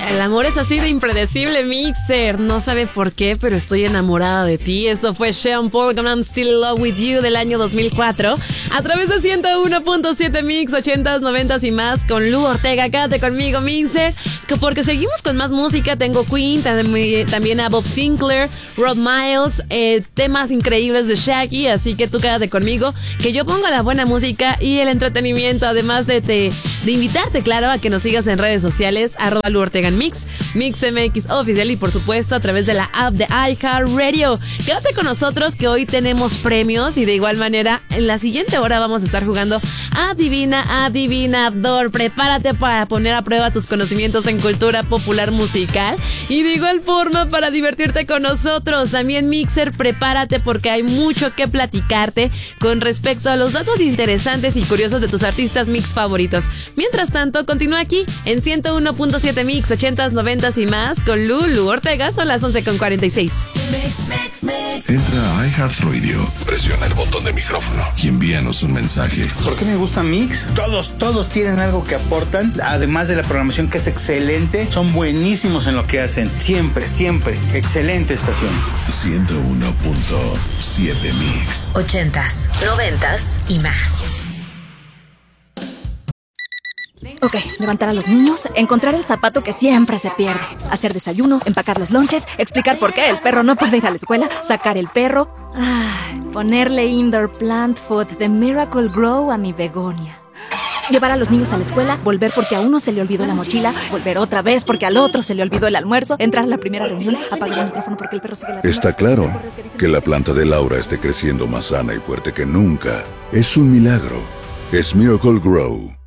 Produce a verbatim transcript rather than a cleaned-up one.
El amor es así de impredecible, Mixer. No sabe por qué, pero estoy enamorada de ti. Esto fue Sean Paul con I'm Still in Love With You del año dos mil cuatro. A través de ciento uno punto siete Mix, ochentas, noventas y más con Lu Ortega. Quédate conmigo, Mixer, que porque seguimos con más música. Tengo Queen, también a Bob Sinclair, Rod Miles, eh, temas increíbles de Shaggy. Así que tú quédate conmigo, que yo pongo la buena música y el entretenimiento. Además de, te, de invitarte, claro, a que nos sigas en redes sociales, arroba Lu Ortega en Mix, Mix M X Oficial y por supuesto a través de la app de iHeartRadio. Quédate con nosotros que hoy tenemos premios y de igual manera en la siguiente hora vamos a estar jugando Adivina Adivinador. Prepárate para poner a prueba tus conocimientos en cultura popular musical y de igual forma para divertirte con nosotros. También, Mixer, prepárate porque hay mucho que platicarte con respecto a los datos interesantes y curiosos de tus artistas mix favoritos. Mientras tanto, continúa aquí en ciento uno punto siete Mix, ochentas, noventas y más con Lulu Ortega. Son las once con cuarenta y seis. Mix, mix, mix. Entra a iHeartRadio, presiona el botón de micrófono y envíanos un mensaje. ¿Por qué me gusta Mix? Todos, todos tienen algo que aportan, además de la programación que es excelente. Son buenísimos en lo que hacen. Siempre, siempre. Excelente estación. ciento uno punto siete Mix. Ochentas, noventas y más. Ok, levantar a los niños, encontrar el zapato que siempre se pierde, hacer desayuno, empacar los lonches, explicar por qué el perro no puede ir a la escuela, sacar el perro, ay, ponerle indoor plant food de Miracle Grow a mi begonia. Llevar a los niños a la escuela, volver porque a uno se le olvidó la mochila, volver otra vez porque al otro se le olvidó el almuerzo, entrar a la primera reunión, apagar el micrófono porque el perro sigue la... Está claro que la planta de Laura esté creciendo más sana y fuerte que nunca. Es un milagro. Es Miracle Grow.